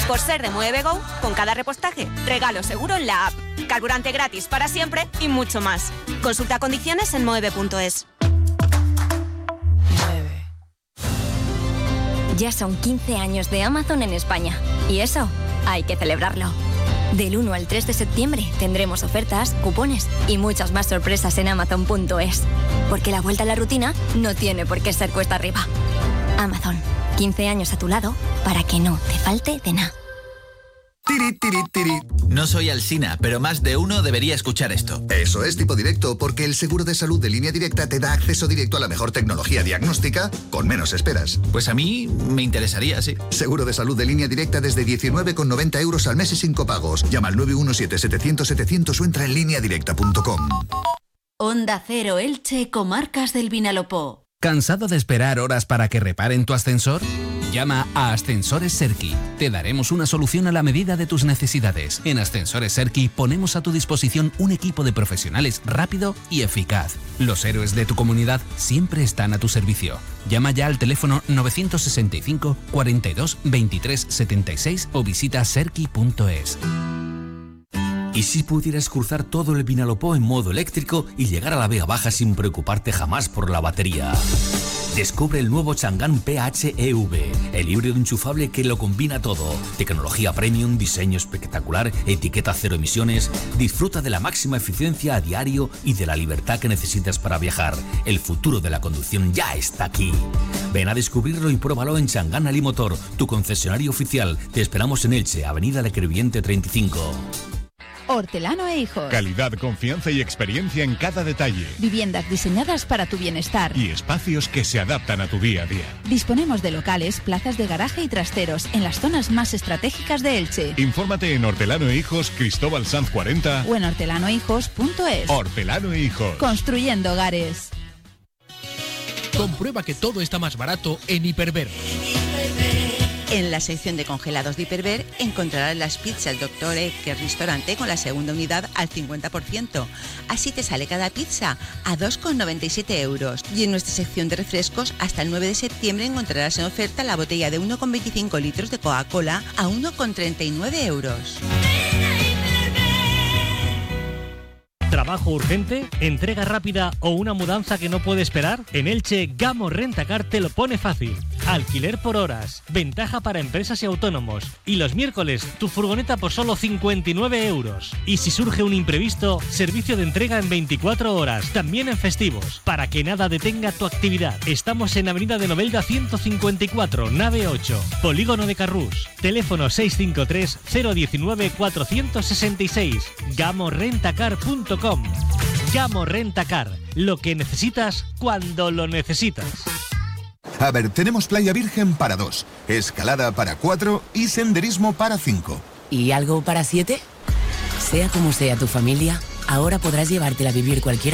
Por ser de Mueve Go, con cada repostaje, regalo seguro en la app, carburante gratis para siempre y mucho más. Consulta condiciones en moeve.es. Ya son 15 años de Amazon en España. Y eso, hay que celebrarlo. Del 1 al 3 de septiembre tendremos ofertas, cupones y muchas más sorpresas en Amazon.es. Porque la vuelta a la rutina no tiene por qué ser cuesta arriba. Amazon, 15 años a tu lado para que no te falte de nada. Tiri, tiri, tiri. No soy Alsina, pero más de uno debería escuchar esto. Eso es Tipo Directo, porque el seguro de salud de Línea Directa te da acceso directo a la mejor tecnología diagnóstica con menos esperas. Pues a mí me interesaría, sí. Seguro de salud de Línea Directa desde 19,90 € al mes y sin copagos. Llama al 917-700-700 o entra en lineadirecta.com. Onda Cero Elche, Comarcas del Vinalopó. ¿Cansado de esperar horas para que reparen tu ascensor? Llama a Ascensores Serki. Te daremos una solución a la medida de tus necesidades. En Ascensores Serki ponemos a tu disposición un equipo de profesionales rápido y eficaz. Los héroes de tu comunidad siempre están a tu servicio. Llama ya al teléfono 965 42 23 76 o visita serki.es. ¿Y si pudieras cruzar todo el Vinalopó en modo eléctrico y llegar a la Vega Baja sin preocuparte jamás por la batería? Descubre el nuevo Chang'an PHEV, el híbrido enchufable que lo combina todo. Tecnología premium, diseño espectacular, etiqueta cero emisiones. Disfruta de la máxima eficiencia a diario y de la libertad que necesitas para viajar. El futuro de la conducción ya está aquí. Ven a descubrirlo y pruébalo en Chang'an Alimotor, tu concesionario oficial. Te esperamos en Elche, Avenida Le Crevillente 35. Hortelano e Hijos. Calidad, confianza y experiencia en cada detalle. Viviendas diseñadas para tu bienestar. Y espacios que se adaptan a tu día a día. Disponemos de locales, plazas de garaje y trasteros en las zonas más estratégicas de Elche. Infórmate en Hortelano e Hijos, Cristóbal Sanz 40 o en hortelanohijos.es. Hortelano e Hijos. Construyendo hogares. Comprueba que todo está más barato en Hiperver. En la sección de congelados de Hiperver encontrarás las pizzas Dr. Edgar Restaurante con la segunda unidad al 50%. Así te sale cada pizza a 2,97 €. Y en nuestra sección de refrescos, hasta el 9 de septiembre encontrarás en oferta la botella de 1,25 litros de Coca-Cola a 1,39 €. ¿Trabajo urgente? ¿Entrega rápida o una mudanza que no puede esperar? En Elche, Gamo Rentacar te lo pone fácil. Alquiler por horas, ventaja para empresas y autónomos. Y los miércoles, tu furgoneta por solo 59 €. Y si surge un imprevisto, servicio de entrega en 24 horas, también en festivos, para que nada detenga tu actividad. Estamos en Avenida de Novelda 154, nave 8, Polígono de Carrús. Teléfono 653 019 466. GamoRentacar.com. Gamo Rentacar, lo que necesitas cuando lo necesitas. A ver, tenemos playa virgen para 2, escalada para 4 y senderismo para 5. ¿Y algo para 7? Sea como sea tu familia, ahora podrás llevártela a vivir cualquiera